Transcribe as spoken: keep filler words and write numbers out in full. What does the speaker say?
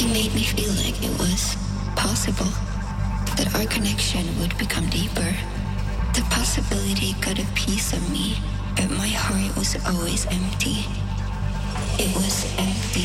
made me feel like it was possible, that our connection would become deeper. The possibility got a piece of me, but my heart was always empty. It was empty.